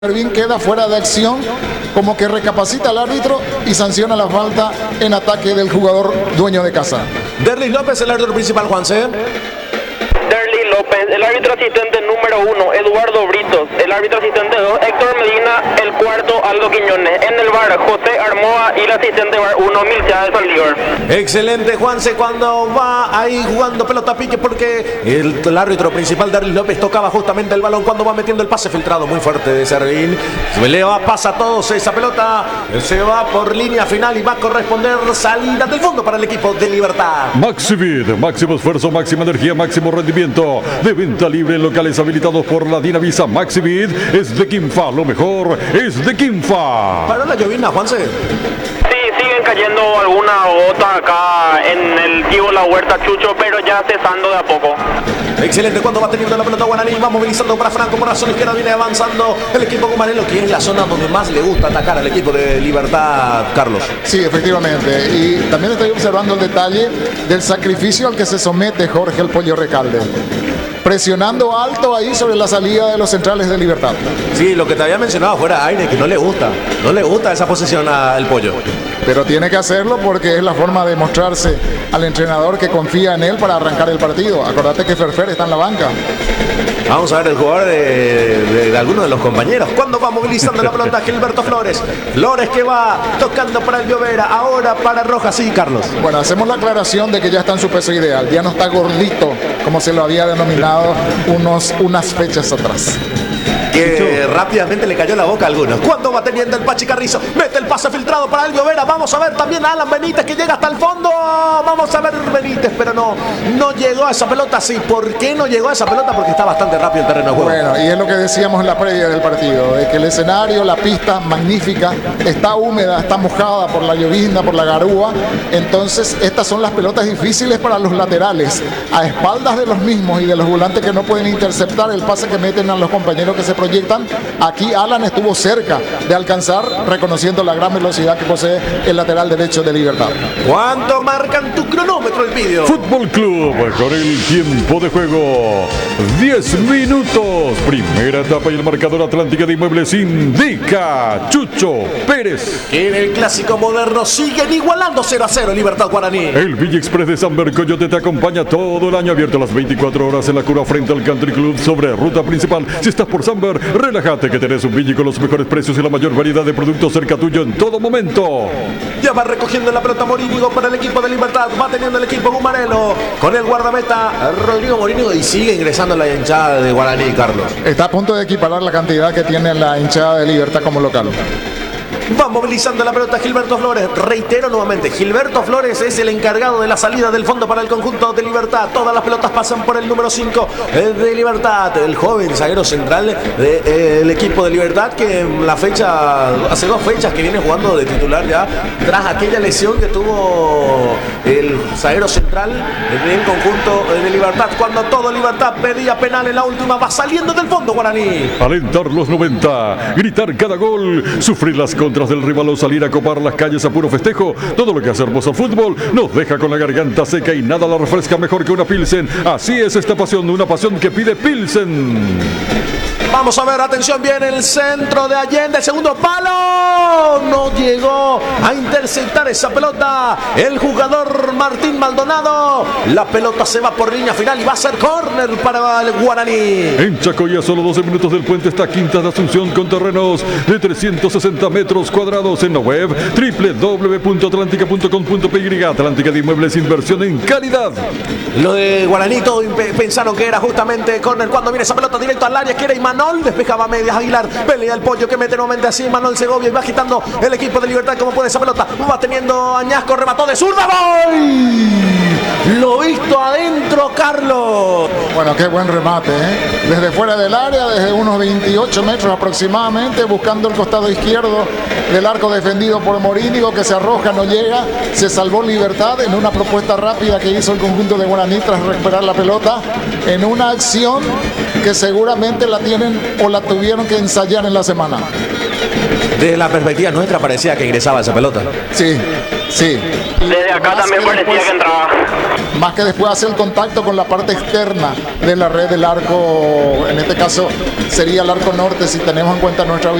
Servín queda fuera de acción, como que recapacita el árbitro y sanciona la falta en ataque del jugador dueño de casa. Derlis López, el árbitro principal, Juanse. Derlis López, el árbitro asistente número 1, Eduardo Britos, el árbitro asistente 2, Héctor Medina, el cuarto, Aldo Quiñones, en el VAR, José Armoa y el asistente VAR 1, Milcia de Saldívar. Excelente, Juanse, cuando va ahí jugando pelota pique, porque el árbitro principal, Derlis López, tocaba justamente el balón cuando va metiendo el pase filtrado muy fuerte de Servín. Le va, pasa a todos esa pelota, se va por línea final y va a corresponder salida del fondo para el equipo de Libertad. Maxivit, máximo esfuerzo, máxima energía, máximo rendimiento. De venta libre en locales habilitados por la Dinavisa. Maxivit es de Quimfa, lo mejor es de Quimfa. Para la llovina, Juanse. Siguen cayendo algunas gotas acá en el Tío La Huerta Chucho, pero ya cesando de a poco. Excelente, cuando va teniendo la pelota Guaraní, va movilizando para Franco por la zona izquierda, viene avanzando el equipo Cumarelo, que es la zona donde más le gusta atacar al equipo de Libertad, Carlos. Sí, efectivamente, y también estoy observando el detalle del sacrificio al que se somete Jorge el Pollo Recalde, presionando alto ahí sobre la salida de los centrales de Libertad. Sí, lo que te había mencionado fuera aire, que no le gusta esa posesión al Pollo. Pero tiene que hacerlo porque es la forma de mostrarse al entrenador que confía en él para arrancar el partido. Acordate que Ferfer está en la banca. Vamos a ver el jugador de alguno de los compañeros. Cuando va movilizando la pelota, Gilberto Flores. Flores que va tocando para el Llovera, ahora para Rojas. Sí, Carlos. Bueno, hacemos la aclaración de que ya está en su peso ideal. Ya no está gordito, como se lo había denominado unas fechas atrás. Que rápidamente le cayó la boca a algunos. Cuando va teniendo el Pachi Carrizo, mete el pase filtrado para el Llovera. Vamos a ver también a Alan Benítez, que llega hasta el fondo. Vamos a ver Benítez, pero no llegó a esa pelota. Sí, ¿por qué no llegó a esa pelota? Porque está bastante rápido el terreno de juego. Bueno, y es lo que decíamos en la previa del partido, de que el escenario, la pista magnífica, está húmeda, está mojada por la llovizna, por la garúa. Entonces estas son las pelotas difíciles para los laterales, a espaldas de los mismos y de los volantes que no pueden interceptar el pase que meten a los compañeros que se proyectan. Aquí Alan estuvo cerca de alcanzar, reconociendo la gran velocidad que posee el lateral derecho de Libertad. ¿Cuánto marcan tu cronómetro el vídeo? Fútbol Club con el tiempo de juego 10 minutos. Primera etapa y el marcador Atlántica de Inmuebles indica Chucho Pérez. Que en el clásico moderno siguen igualando 0-0 Libertad Guaraní. El Villa Express de Samber Coyote te acompaña todo el año, abierto a las 24 horas en la cura frente al Country Club sobre ruta principal. Si estás por Samber, relájate que tenés un Villa con los mejores precios y la mayor variedad de productos cerca tuyo en todo momento. Ya va recogiendo la pelota Morínigo para el equipo de Libertad. Va teniendo el equipo Gumarelo con el guardameta Rodrigo Morínigo y sigue ingresando la hinchada de Guaraní, Carlos. Está a punto de equiparar la cantidad que tiene la hinchada de Libertad como local. Va movilizando la pelota Gilberto Flores. Reitero nuevamente, Gilberto Flores es el encargado de la salida del fondo para el conjunto de Libertad. Todas las pelotas pasan por el número 5 de Libertad, el joven zaguero central del equipo de Libertad, que hace 2 fechas que viene jugando de titular ya, tras aquella lesión que tuvo el zaguero central del conjunto de Libertad. Cuando todo Libertad pedía penal en la última, va saliendo del fondo Guaraní. Alentar los 90, gritar cada gol, sufrir las contras del rival o salir a copar las calles a puro festejo. Todo lo que hace hermoso fútbol nos deja con la garganta seca y nada la refresca mejor que una Pilsen. Así es esta pasión, una pasión que pide Pilsen. Vamos a ver, atención, viene el centro de Allende, segundo palo. No llegó a interceptar esa pelota el jugador Martín Maldonado. La pelota se va por línea final y va a ser córner para el Guaraní. En Chacoya, a solo 12 minutos del puente, está Quintas de Asunción con terrenos de 360 metros cuadrados en la web www.atlantica.com.py. Atlántica de Inmuebles, inversión en calidad. Lo de Guaraní, todos pensaron que era justamente córner cuando viene esa pelota directo al área, que era Imanol. Despejaba medias Aguilar, pelea el Pollo que mete nuevamente así Manuel Segovia y va agitando el equipo de Libertad como puede esa pelota. Va teniendo Añasco, remató de zurda, ¡gol! Lo visto adentro, Carlos. Bueno, qué buen remate, ¿eh? Desde fuera del área, desde unos 28 metros aproximadamente, buscando el costado izquierdo del arco defendido por Morínigo, que se arroja, no llega. Se salvó Libertad en una propuesta rápida que hizo el conjunto de Guaraní tras recuperar la pelota en una acción que seguramente la tienen o la tuvieron que ensayar en la semana. Desde la perspectiva nuestra parecía que ingresaba esa pelota. Sí, sí. Y Desde acá más también que parecía después- que entraba. Más que después hace el contacto con la parte externa de la red del arco, en este caso sería el arco norte si tenemos en cuenta nuestra